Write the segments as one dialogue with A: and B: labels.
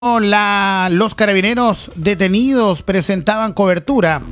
A: Los carabineros detenidos prestaban cobertura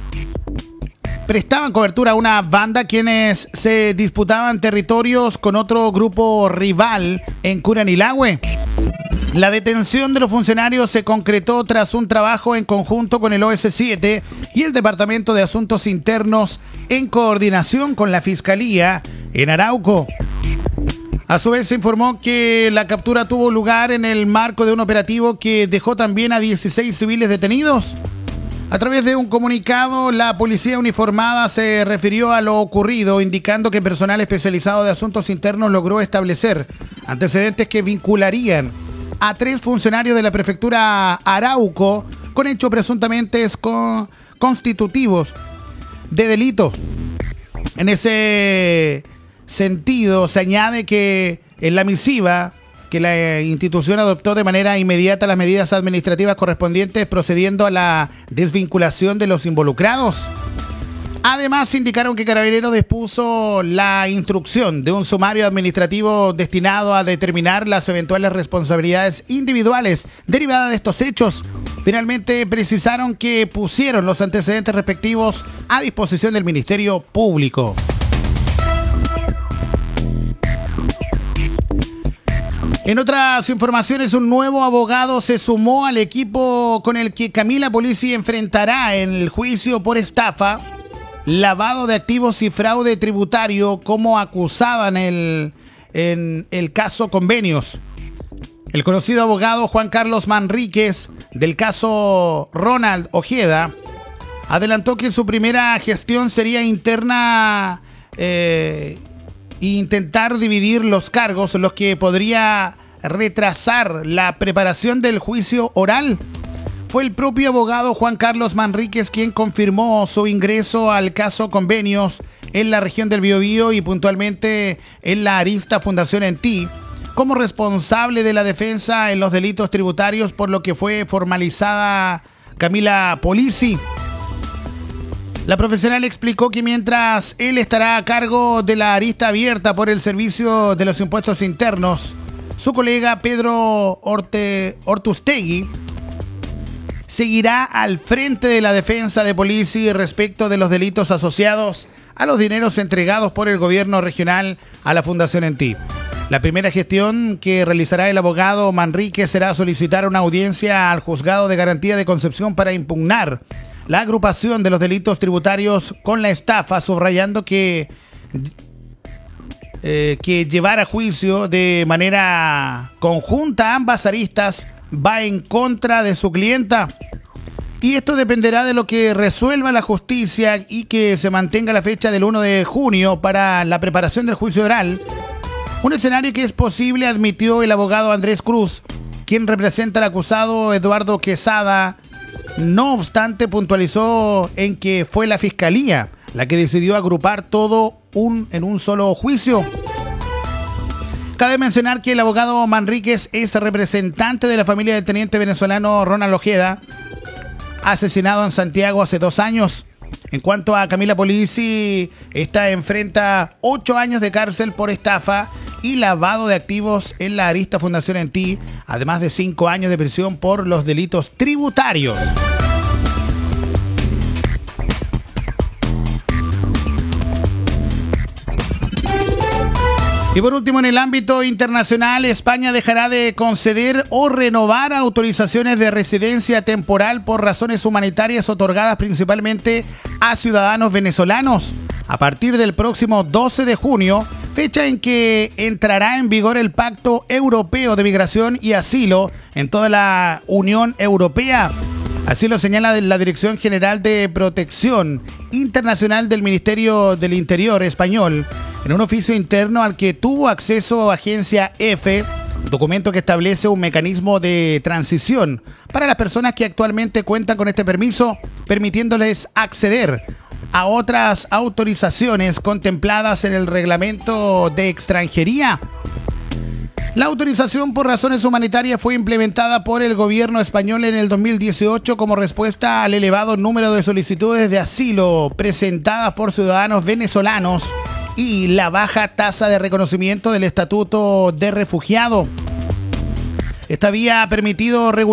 A: a una banda quienes se disputaban territorios con otro grupo rival en Curanilahue. La detención de los funcionarios se concretó tras un trabajo en conjunto con el OS7 y el Departamento de Asuntos Internos en coordinación con la Fiscalía en Arauco. A su vez se informó que la captura tuvo lugar en el marco de un operativo que dejó también a 16 civiles detenidos. A través de un comunicado, la policía uniformada se refirió a lo ocurrido, indicando que personal especializado de asuntos internos logró establecer antecedentes que vincularían a 3 funcionarios de la prefectura Arauco con hechos presuntamente constitutivos de delito. En ese sentido, se añade que en la misiva que la institución adoptó de manera inmediata las medidas administrativas correspondientes, procediendo a la desvinculación de los involucrados. Además, indicaron que Carabineros dispuso la instrucción de un sumario administrativo destinado a determinar las eventuales responsabilidades individuales derivadas de estos hechos. Finalmente, precisaron que pusieron los antecedentes respectivos a disposición del Ministerio Público. En otras informaciones, un nuevo abogado se sumó al equipo con el que Camila Polizzi enfrentará en el juicio por estafa, lavado de activos y fraude tributario como acusada en el caso Convenios. El conocido abogado Juan Carlos Manríquez, del caso Ronald Ojeda, adelantó que su primera gestión sería interna intentar dividir los cargos, los que podría retrasar la preparación del juicio oral. Fue el propio abogado Juan Carlos Manríquez quien confirmó su ingreso al caso Convenios en la región del Biobío y puntualmente en la arista Fundación ENTI como responsable de la defensa en los delitos tributarios, por lo que fue formalizada Camila Polizzi. La profesional explicó que mientras él estará a cargo de la arista abierta por el Servicio de los Impuestos Internos, su colega Pedro Ortustegui seguirá al frente de la defensa de Polizzi respecto de los delitos asociados a los dineros entregados por el gobierno regional a la Fundación ENTI. La primera gestión que realizará el abogado Manríquez será solicitar una audiencia al Juzgado de Garantía de Concepción para impugnar la agrupación de los delitos tributarios con la estafa, subrayando que llevar a juicio de manera conjunta ambas aristas va en contra de su clienta. Y esto dependerá de lo que resuelva la justicia y que se mantenga la fecha del 1 de junio para la preparación del juicio oral. Un escenario que es posible, admitió el abogado Andrés Cruz, quien representa al acusado Eduardo Quesada. No obstante, puntualizó en que fue la Fiscalía la que decidió agrupar todo en un solo juicio. Cabe mencionar que el abogado Manríquez es representante de la familia del teniente venezolano Ronald Ojeda, asesinado en Santiago hace 2 años. En cuanto a Camila Polizzi, esta enfrenta 8 años de cárcel por estafa y lavado de activos en la arista Fundación ENTI, además de 5 años de prisión por los delitos tributarios. Y por último, en el ámbito internacional, España dejará de conceder o renovar autorizaciones de residencia temporal por razones humanitarias otorgadas principalmente a ciudadanos venezolanos a partir del próximo 12 de junio, fecha en que entrará en vigor el Pacto Europeo de Migración y Asilo en toda la Unión Europea. Así lo señala la Dirección General de Protección Internacional del Ministerio del Interior español, en un oficio interno al que tuvo acceso Agencia F, documento que establece un mecanismo de transición para las personas que actualmente cuentan con este permiso, permitiéndoles acceder a otras autorizaciones contempladas en el Reglamento de Extranjería. La autorización por razones humanitarias fue implementada por el gobierno español en el 2018 como respuesta al elevado número de solicitudes de asilo presentadas por ciudadanos venezolanos y la baja tasa de reconocimiento del estatuto de refugiado. Esta vía ha permitido regular